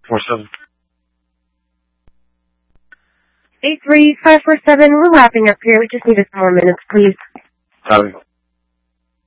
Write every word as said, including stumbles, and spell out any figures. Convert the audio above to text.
four seven. eight three five four seven, we're wrapping up here. We just need a few more minutes, please. Copy.